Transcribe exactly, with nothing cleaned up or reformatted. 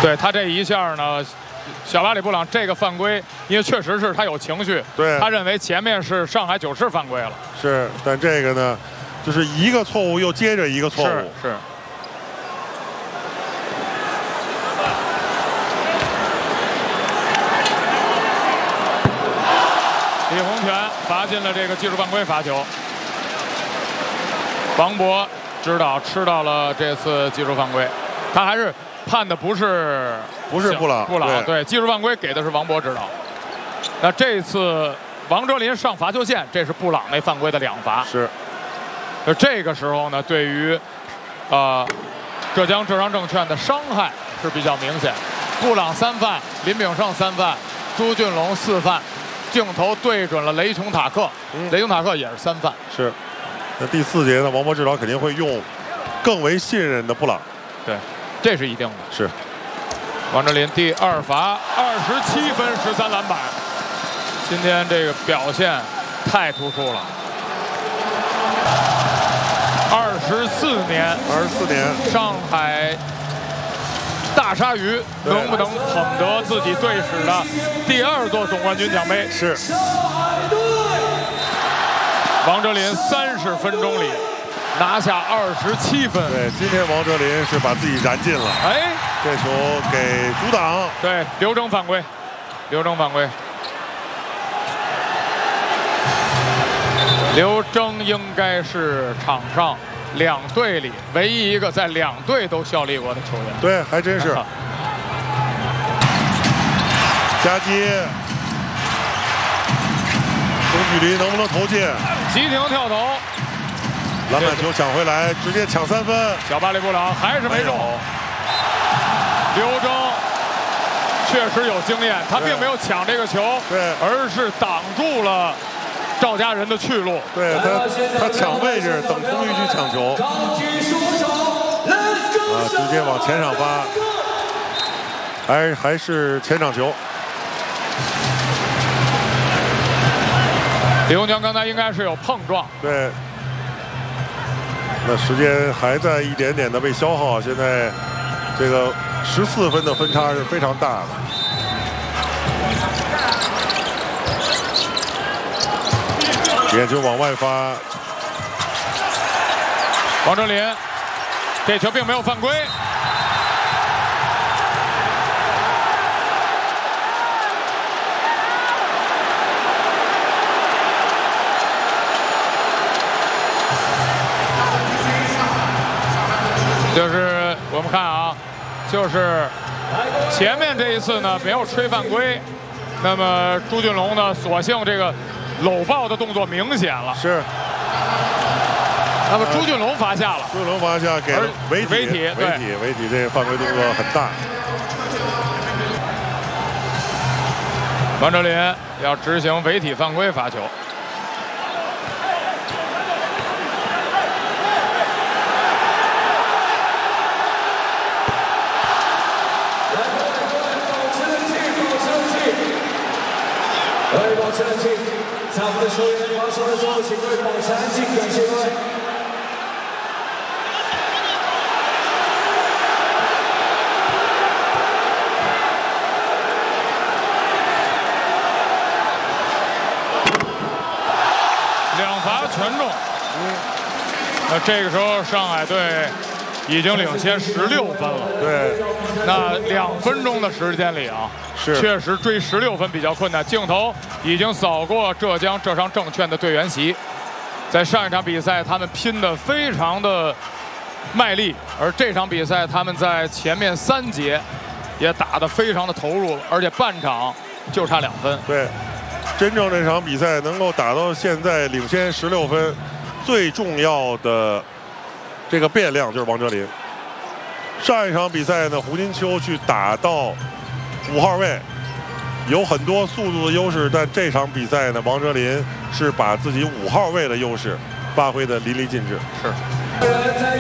对他这一下呢，小巴里布朗这个犯规，因为确实是他有情绪， 对， 他认为前面是上海九世犯规了。 是，但这个呢，就是一个错误又接着一个错误。 是是。李洪权罚进了这个技术犯规罚球。王博指导吃到了这次技术犯规，他还是判的不是不是布朗， 布朗 对, 对技术犯规给的是王博指导。那这次王哲林上罚球线，这是布朗那犯规的两罚。 是。 那这个时候呢，对于呃浙江浙商证券的伤害是比较明显。布朗三犯，林炳胜三犯，朱俊龙四犯。镜头对准了雷琼塔克，嗯、雷琼塔克也是三犯。 是。那第四节呢，王博指导肯定会用更为信任的布朗。 对，这是一定的。 是。 王哲林第二罚，二十七分，十三篮板。今天这个表现太突出了。二十四年， 二十四年， 上海大鲨鱼能不能捧得自己队史的第二座总冠军奖杯？ 是。 王哲林三十分钟里拿下二十七分。 对，今天王哲林是把自己燃尽了。 哎， 这球给阻挡。 对，刘铮犯规，刘铮犯规。刘铮应该是场上两队里唯一一个在两队都效力过的球员。 对，还真是。夹击，中距离能不能投进？ 急停跳投， 篮板球抢回来，直接抢三分。 小巴里布朗还是没中。刘铮确实有经验，他并没有抢这个球， 对， 而是挡住了赵家人的去路。 对他，他抢位置，等同于去抢球。啊，直接往前场发，还还是前场球。 李洪权刚才应该是有碰撞。 对。那时间还在一点点的被消耗，现在这个十四分的分差是非常大的。点球往外发， 王哲林，这球并没有犯规。就是我们看啊，就是前面这一次呢没有吹犯规，那么朱俊龙呢，索性这个搂抱的动作明显了。 是。 那么朱俊龙罚下了。 朱俊龙罚下给了违体， 违体， 违体，违体，这个犯规动作很大。王哲林要执行违体犯规罚球。 保持安静，在我们的球员发球的时候，请各位保持安静，感谢各位。 两罚全中。嗯。那这个时候上海队已经领先十六分了。 对。 那两分钟的时间里啊。 是， 确实追十六分比较困难。镜头已经扫过浙江浙商证券的队员席，在上一场比赛他们拼得非常的卖力，而这场比赛他们在前面三节也打得非常的投入，而且半场就差两分。 对，真正这场比赛能够打到现在领先十六分，最重要的这个变量就是王哲林。上一场比赛呢，胡金秋去打到五号位，有很多速度的优势，但这场比赛呢，王哲林是把自己五号位的优势发挥的淋漓尽致。 是。